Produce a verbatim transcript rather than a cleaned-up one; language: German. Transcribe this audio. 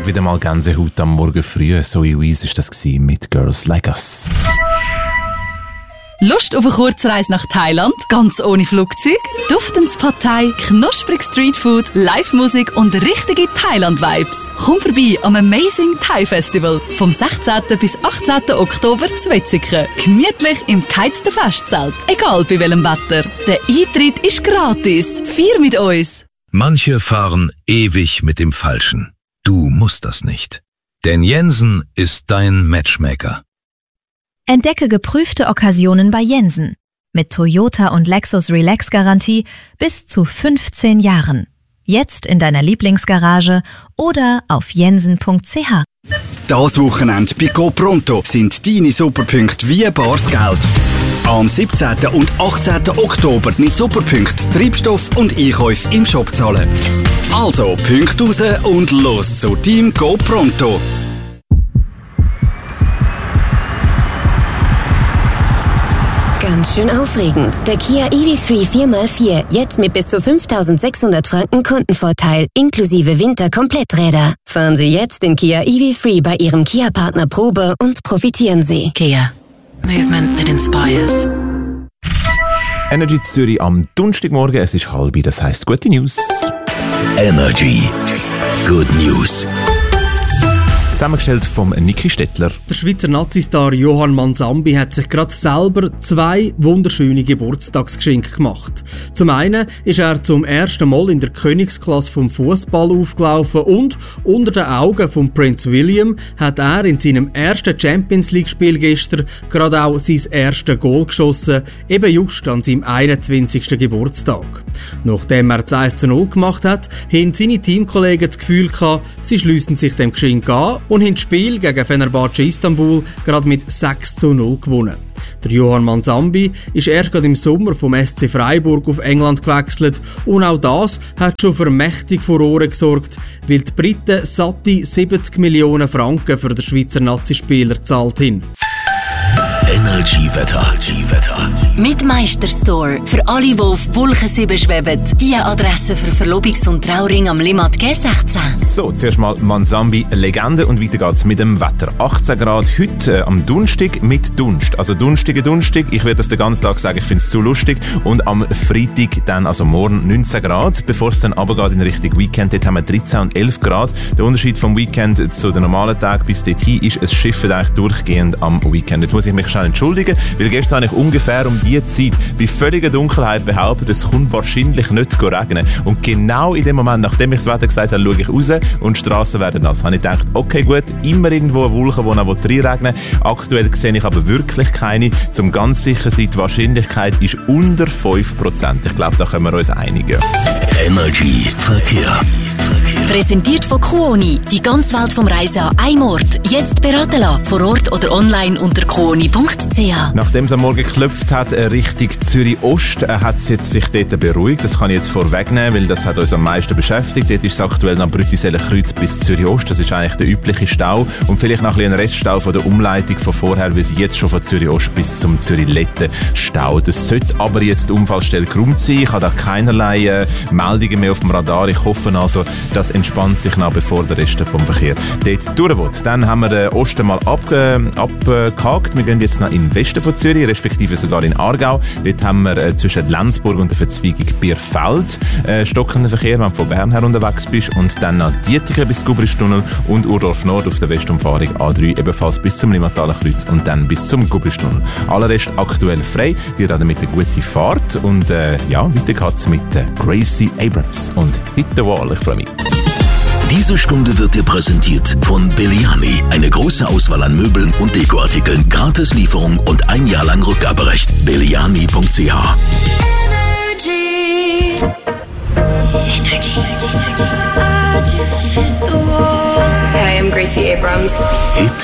wieder mal Gänsehaut am Morgen früh. Zoe Wees war das mit Girls Like Us. Lust auf eine Kurzreise nach Thailand, ganz ohne Flugzeug? Duftendes Partei, knusprig Streetfood, Live-Musik und richtige Thailand-Vibes. Komm vorbei am Amazing Thai Festival vom sechzehnten bis achtzehnten Oktober zu Wetzikon. Gemütlich im geheizten Festzelt, egal bei welchem Wetter. Der Eintritt ist gratis. Feier mit uns! Manche fahren ewig mit dem Falschen. Du musst das nicht. Denn Jensen ist dein Matchmaker. Entdecke geprüfte Okkasionen bei Jensen. Mit Toyota und Lexus Relax-Garantie bis zu fünfzehn Jahren. Jetzt in deiner Lieblingsgarage oder auf jensen punkt c h. Das Wochenende bei GoPronto sind deine Superpunkte wie bares Geld. Am siebzehnten und achtzehnten Oktober mit Superpunkten Treibstoff und Einkäufe im Shop zahlen. Also Punkte raus und los zu Team GoPronto. Ganz schön aufregend. Der Kia E V drei vier mal vier. Jetzt mit bis zu fünftausendsechshundert Franken Kundenvorteil. Inklusive Winter-Kompletträder. Fahren Sie jetzt den Kia E V drei bei Ihrem Kia-Partner Probe und profitieren Sie. Kia. Movement that inspires. Energy Zürich am Donnerstagmorgen. Es ist halb, das heisst gute News. Energy. Good News. Zusammengestellt vom Niki Stettler. Der Schweizer Nazistar Johann Manzambi hat sich gerade selber zwei wunderschöne Geburtstagsgeschenke gemacht. Zum einen ist er zum ersten Mal in der Königsklasse vom Fußball aufgelaufen und unter den Augen von Prince William hat er in seinem ersten Champions League Spiel gestern gerade auch sein erstes Goal geschossen, eben just an seinem einundzwanzigsten Geburtstag. Nachdem er das eins zu null gemacht hat, haben seine Teamkollegen das Gefühl gehabt, sie schliessen sich dem Geschenk an und haben das Spiel gegen Fenerbahce Istanbul gerade mit sechs zu null gewonnen. Der Johann Manzambi ist erst gerade im Sommer vom S C Freiburg auf England gewechselt und auch das hat schon für mächtig Furore gesorgt, weil die Briten satte siebzig Millionen Franken für den Schweizer Nazispieler gezahlt haben. Energy-Wetter. Mit Meisterstore. Für alle, die auf Wolken sieben schweben. Die Adresse für Verlobungs- und Trauring am Limmat G sechzehn. So, zuerst mal Manzambi, Legende, und weiter geht's mit dem Wetter. achtzehn Grad heute äh, am Donnerstag mit Dunst. Also Dunstige Dunstig, ich werde das den ganzen Tag sagen, ich finde es zu lustig. Und am Freitag dann, also morgen, neunzehn Grad, bevor es dann runtergeht in Richtung Weekend. Dort haben wir dreizehn und elf Grad. Der Unterschied vom Weekend zu den normalen Tagen bis dorthin ist, es schifft eigentlich durchgehend am Weekend. Jetzt muss ich mich schnell entschuldigen, weil gestern habe ich ungefähr um diese Zeit bei völliger Dunkelheit behauptet, es kommt wahrscheinlich nicht regnen. Und genau in dem Moment, nachdem ich das Wetter gesagt habe, schaue ich raus und die Strassen werden nass. Habe ich gedacht, okay gut, immer irgendwo eine Wolke, die noch reinregnen will. Aktuell sehe ich aber wirklich keine. Zum ganz sicher sein, die Wahrscheinlichkeit ist unter fünf Prozent. Ich glaube, da können wir uns einigen. Energy Verkehr. Präsentiert von Kuoni. Die ganze Welt vom Reisen an einem Ort. Jetzt beraten lassen. Vor Ort oder online unter kuoni punkt c h. Nachdem es am Morgen geklopft hat, Richtung Zürich-Ost, hat es jetzt sich dort beruhigt. Das kann ich jetzt vorwegnehmen, weil das hat uns am meisten beschäftigt. Dort ist es aktuell nach Brütiseller-Kreuz bis Zürich-Ost. Das ist eigentlich der übliche Stau. Und vielleicht noch ein bisschen ein Reststau von der Umleitung von vorher, weil sie jetzt schon von Zürich-Ost bis zum Zürich-Letten staut. Das sollte aber jetzt die Unfallstelle geräumt sein. Ich habe da keinerlei äh, Meldungen mehr auf dem Radar. Ich hoffe also, das entspannt sich noch, bevor der Rest vom Verkehr dort durch will. Dann haben wir den Osten mal abgehakt. Ab, wir gehen jetzt noch in den Westen von Zürich, respektive sogar in Aargau. Dort haben wir äh, zwischen Lenzburg und der Verzweigung Bierfeld äh, stockenden Verkehr, wenn du von Bern her unterwegs bist. Und dann nach Dietiken bis Gubristunnel und Urdorf Nord auf der Westumfahrung A drei ebenfalls bis zum Limmathaler Kreuz und dann bis zum Gubristunnel. Aller Rest aktuell frei. Die haben damit eine gute Fahrt. Und äh, ja, weiter geht's mit äh, Gracie Abrams und Hit the Wall. Ich freue mich. Diese Stunde wird dir präsentiert von Belliani. Eine große Auswahl an Möbeln und Dekoartikeln, Gratislieferung und ein Jahr lang Rückgaberecht. belliani punkt c h. Energy. Energy. I just hit the wall. Hi, I'm Gracie Abrams. Hit